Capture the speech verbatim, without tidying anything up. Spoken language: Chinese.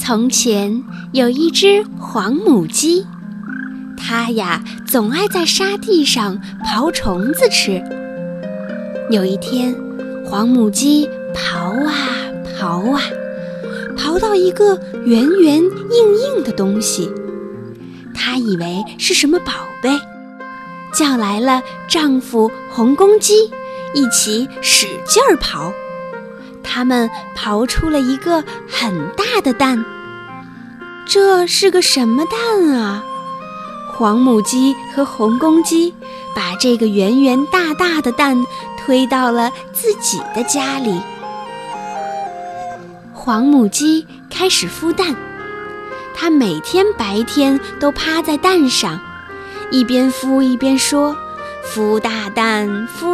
从前有一只黄母鸡，它呀总爱在沙地上刨虫子吃。有一天，黄母鸡刨啊刨啊，刨到一个圆圆硬硬的东西，她以为是什么宝贝，叫来了丈夫红公鸡，一起使劲儿刨。他们刨出了一个很大的蛋。这是个什么蛋啊？黄母鸡和红公鸡把这个圆圆大大的蛋推到了自己的家里。黄母鸡开始孵蛋，它每天白天都趴在蛋上，一边孵一边说：孵大蛋，孵